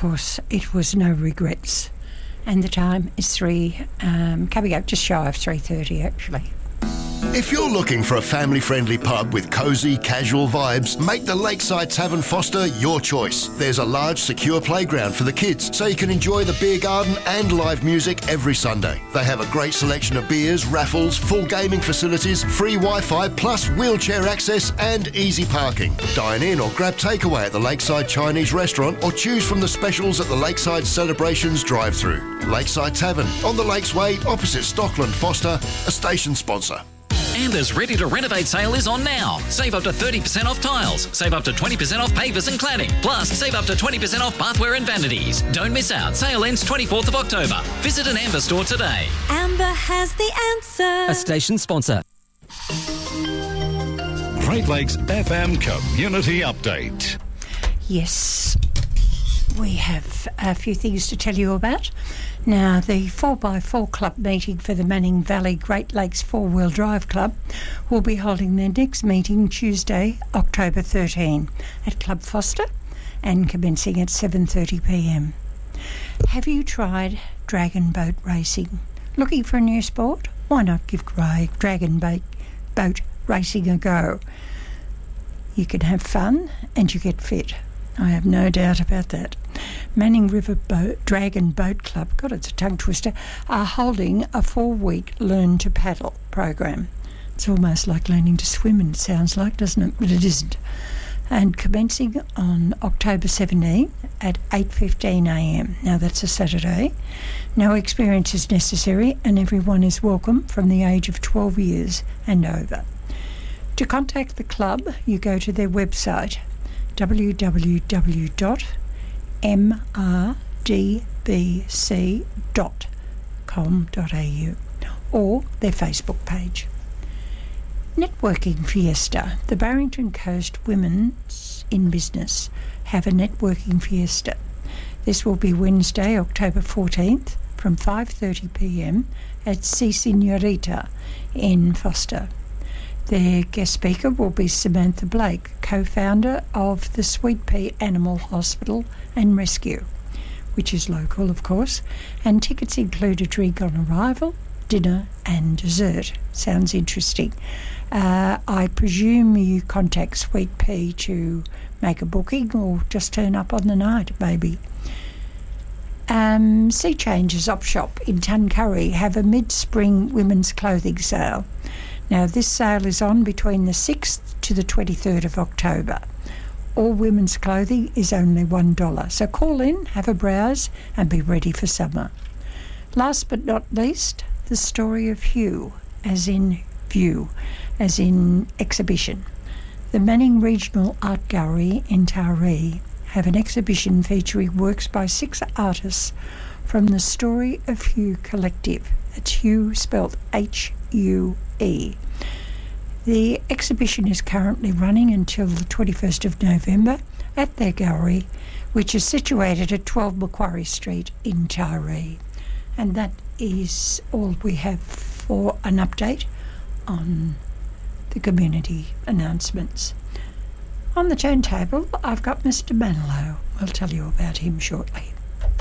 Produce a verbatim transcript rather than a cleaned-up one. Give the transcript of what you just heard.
course, it was no regrets. And the time is three, um, coming up just shy of three thirty actually. If you're looking for a family-friendly pub with cosy, casual vibes, make the Lakeside Tavern Foster your choice. There's a large, secure playground for the kids, so you can enjoy the beer garden and live music every Sunday. They have a great selection of beers, raffles, full gaming facilities, free Wi-Fi, plus wheelchair access and easy parking. Dine in or grab takeaway at the Lakeside Chinese restaurant or choose from the specials at the Lakeside Celebrations drive-through. Lakeside Tavern, on the Lakes Way, opposite Stockland Foster, a station sponsor. Amber's Ready to Renovate sale is on now. Save up to thirty percent off tiles. Save up to twenty percent off pavers and cladding. Plus, save up to twenty percent off bathware and vanities. Don't miss out. Sale ends twenty-fourth of October. Visit an Amber store today. Amber has the answer. A station sponsor. Great Lakes F M Community Update. Yes, we have a few things to tell you about. Now, the four by four Club meeting for the Manning Valley Great Lakes Four-Wheel Drive Club will be holding their next meeting Tuesday, October thirteenth at Club Foster and commencing at seven thirty p m. Have you tried dragon boat racing? Looking for a new sport? Why not give dragon boat, boat racing a go? You can have fun and you get fit. I have no doubt about that. Manning River Boat, Dragon Boat Club, God, it's a tongue twister, are holding a four-week Learn to Paddle program. It's almost like learning to swim, and it sounds like, doesn't it? But it isn't. And commencing on October seventeenth at eight fifteen a m. Now, that's a Saturday. No experience is necessary, and everyone is welcome from the age of twelve years and over. To contact the club, you go to their website, w w w dot m r d b c dot com dot a u or their Facebook page. Networking Fiesta. The Barrington Coast Women's in Business have a networking fiesta. This will be Wednesday, October fourteenth from five thirty p m at Si Signorita in Foster. Their guest speaker will be Samantha Blake, co-founder of the Sweet Pea Animal Hospital and Rescue, which is local, of course, and tickets include a drink on arrival, dinner and dessert. Sounds interesting. Uh, I presume you contact Sweet Pea to make a booking or just turn up on the night, maybe. Um, Sea Changes Op Shop in Tuncurry have a mid-spring women's clothing sale. Now, this sale is on between the sixth to the twenty-third of October. All women's clothing is only one dollar, so call in, have a browse and be ready for summer. Last but not least, the story of Hugh, as in view, as in exhibition. The Manning Regional Art Gallery in Taree have an exhibition featuring works by six artists from the Story of Hugh Collective. It's Hugh spelled H U E. The exhibition is currently running until the twenty-first of November at their gallery, which is situated at twelve Macquarie Street in Taree. And that is all we have for an update on the community announcements. On the turntable, I've got Mister Manilow. I'll tell you about him shortly.